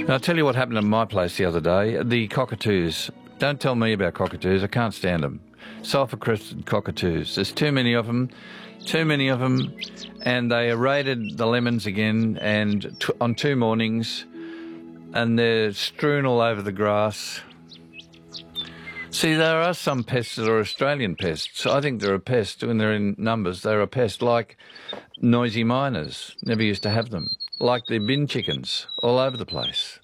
I'll tell you what happened at my place the other day. The cockatoos. Don't tell me about cockatoos. I can't stand them. Sulphur-crested cockatoos. There's too many of them. And they raided the lemons again and on 2 mornings, and they're strewn all over the grass. See, there are some pests that are Australian pests. I think they're a pest when they're in numbers. They're a pest like noisy miners. Never used to have them. Like the bin chickens all over the place.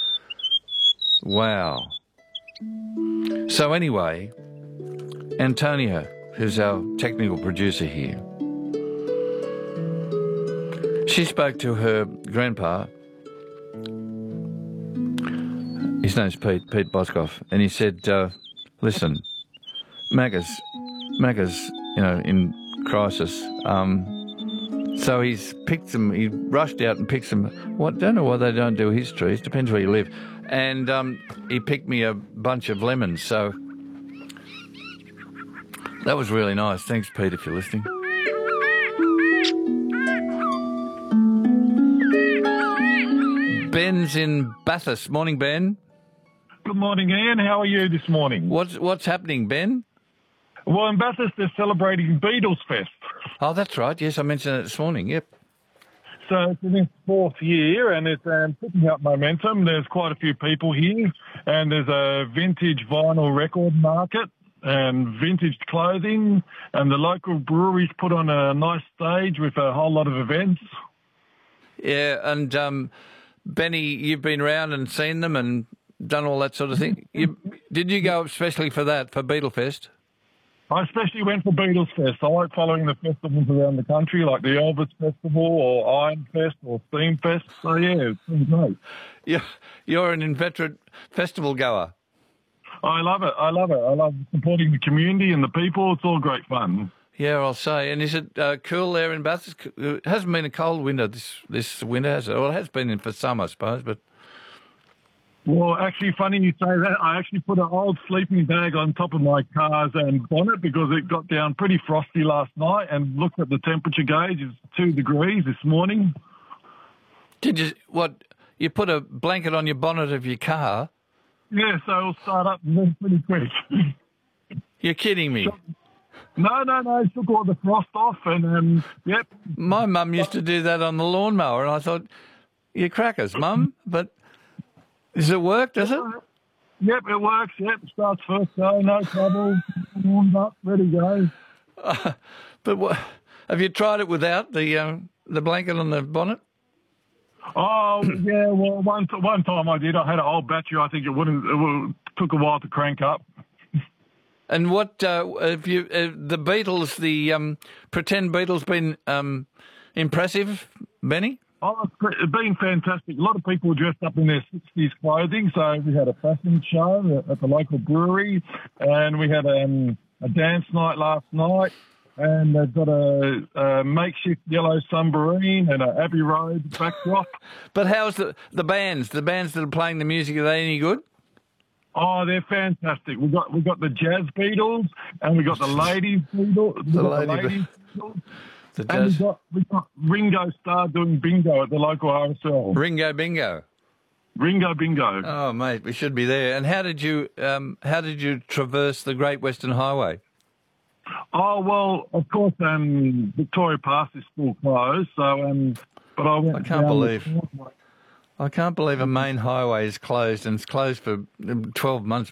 Wow. So anyway, Antonia, who's our technical producer here, she spoke to her grandpa. His name's Pete Boscoff, and he said, listen, Macca's, in crisis. So he's picked them, he rushed out and picked them. Don't know why they don't do his trees, depends where you live. And he picked me a bunch of lemons, so that was really nice. Thanks, Pete, if you're listening. Ben's in Bathurst. Morning, Ben. Good morning, Ian. How are you this morning? What's happening, Ben? Well, in Bathurst, they're celebrating Beatles Fest. Oh, that's right. Yes, I mentioned it this morning. Yep. So it's in its 4th year, and it's picking up momentum. There's quite a few people here, and there's a vintage vinyl record market and vintage clothing, and the local breweries put on a nice stage with a whole lot of events. Yeah, and Benny, you've been around and seen them and done all that sort of thing. Did you go especially for that, for Beatlefest? I especially went for Beatles Fest. I like following the festivals around the country, like the Elvis Festival or Iron Fest or Steam Fest. So, yeah, it's been great. You're an inveterate festival goer. I love it. I love supporting the community and the people. It's all great fun. Yeah, I'll say. And is it cool there in Bathurst? It hasn't been a cold winter this winter, has it? Well, it has been for some, I suppose, but... Well, actually, funny you say that. I actually put an old sleeping bag on top of my car's bonnet because it got down pretty frosty last night, and looked at the temperature gauge. It's 2 degrees this morning. Did you... You put a blanket on your bonnet of your car? Yeah, so it'll start up pretty quick. You're kidding me. No, it took all the frost off, and, yep. My mum used to do that on the lawnmower, and I thought, you're crackers, Mum, but does it work, does it? Yep, it works, yep. Starts first go, no trouble, warmed up, ready to go. But have you tried it without the blanket on the bonnet? Oh, yeah, well, one time I did. I had an old battery. I think it took a while to crank up. And what have you? The Beatles, the pretend Beatles, been impressive, Benny? Oh, it's been fantastic. A lot of people dressed up in their 60s clothing. So we had a fashion show at the local brewery, and we had a dance night last night, and they've got a makeshift yellow submarine and an Abbey Road backdrop. But how's the bands? The bands that are playing the music, are they any good? Oh, they're fantastic. We got the Jazz Beatles, and we got the Ladies Beatles. The Ladies Beatles. And we got Ringo Starr doing bingo at the local RSL. Ringo Bingo. Ringo Bingo. Oh, mate, we should be there. And how did you traverse the Great Western Highway? Oh, well, of course, Victoria Pass is still closed. So, but I went. I can't believe a main highway is closed, and it's closed for 12 months.